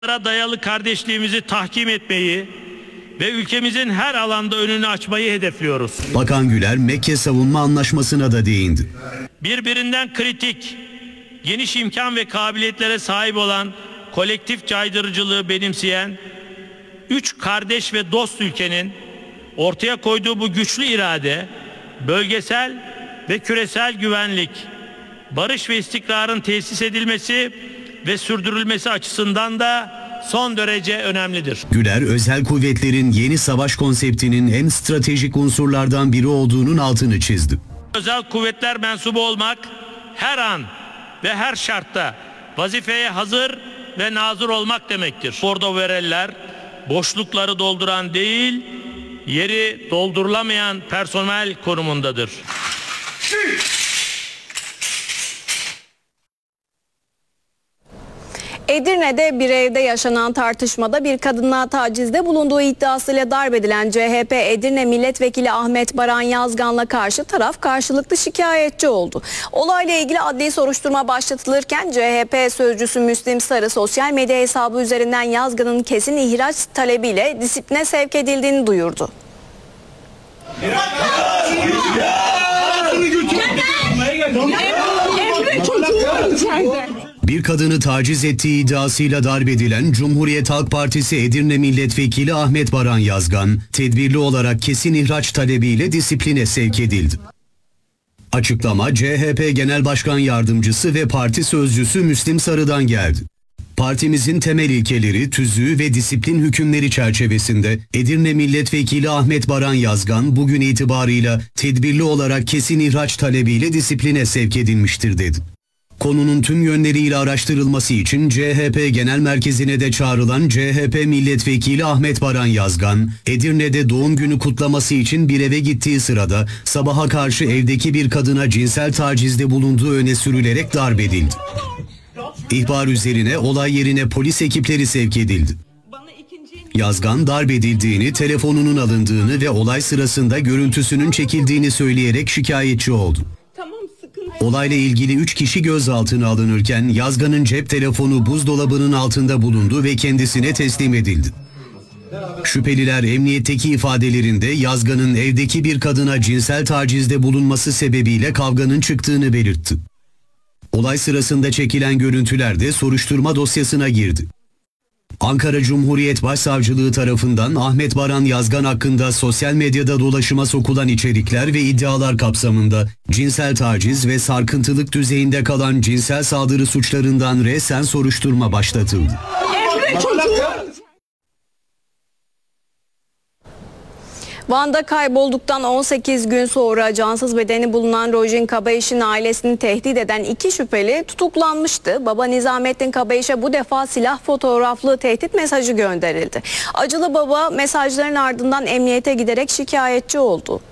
dayalı kardeşliğimizi tahkim etmeyi ve ülkemizin her alanda önünü açmayı hedefliyoruz. Bakan Güler Mekke Savunma Anlaşması'na da değindi. Birbirinden kritik, geniş imkan ve kabiliyetlere sahip olan kolektif caydırıcılığı benimseyen 3 kardeş ve dost ülkenin ortaya koyduğu bu güçlü irade, bölgesel ve küresel güvenlik, barış ve istikrarın tesis edilmesi ve sürdürülmesi açısından da son derece önemlidir. Güler, özel kuvvetlerin yeni savaş konseptinin en stratejik unsurlardan biri olduğunun altını çizdi. Özel kuvvetler mensubu olmak her an ve her şartta vazifeye hazır ve nazır olmak demektir. Bordovereller boşlukları dolduran değil, yeri doldurulamayan personel konumundadır. Edirne'de bir evde yaşanan tartışmada bir kadına tacizde bulunduğu iddiasıyla darp edilen CHP Edirne Milletvekili Ahmet Baran Yazgan'la karşı taraf karşılıklı şikayetçi oldu. Olayla ilgili adli soruşturma başlatılırken CHP sözcüsü Müslim Sarı sosyal medya hesabı üzerinden Yazgan'ın kesin ihraç talebiyle disipline sevk edildiğini duyurdu. Bir kadını taciz ettiği iddiasıyla darp edilen Cumhuriyet Halk Partisi Edirne Milletvekili Ahmet Baran Yazgan, tedbirli olarak kesin ihraç talebiyle disipline sevk edildi. Açıklama CHP Genel Başkan Yardımcısı ve parti sözcüsü Müslim Sarı'dan geldi. Partimizin temel ilkeleri, tüzüğü ve disiplin hükümleri çerçevesinde Edirne Milletvekili Ahmet Baran Yazgan bugün itibarıyla tedbirli olarak kesin ihraç talebiyle disipline sevk edilmiştir dedi. Konunun tüm yönleriyle araştırılması için CHP Genel Merkezi'ne de çağrılan CHP Milletvekili Ahmet Baran Yazgan, Edirne'de doğum günü kutlaması için bir eve gittiği sırada sabaha karşı evdeki bir kadına cinsel tacizde bulunduğu öne sürülerek darp edildi. İhbar üzerine olay yerine polis ekipleri sevk edildi. Yazgan darp edildiğini, telefonunun alındığını ve olay sırasında görüntüsünün çekildiğini söyleyerek şikayetçi oldu. Olayla ilgili 3 kişi gözaltına alınırken Yazgan'ın cep telefonu buzdolabının altında bulundu ve kendisine teslim edildi. Şüpheliler emniyetteki ifadelerinde Yazgan'ın evdeki bir kadına cinsel tacizde bulunması sebebiyle kavganın çıktığını belirtti. Olay sırasında çekilen görüntüler de soruşturma dosyasına girdi. Ankara Cumhuriyet Başsavcılığı tarafından Ahmet Baran Yazgan hakkında sosyal medyada dolaşıma sokulan içerikler ve iddialar kapsamında cinsel taciz ve sarkıntılık düzeyinde kalan cinsel saldırı suçlarından resen soruşturma başlatıldı. Van'da kaybolduktan 18 gün sonra cansız bedeni bulunan Rojin Kabayiş'in ailesini tehdit eden 2 şüpheli tutuklanmıştı. Baba Nizamettin Kabayiş'e bu defa silah fotoğraflı tehdit mesajı gönderildi. Acılı baba mesajların ardından emniyete giderek şikayetçi oldu.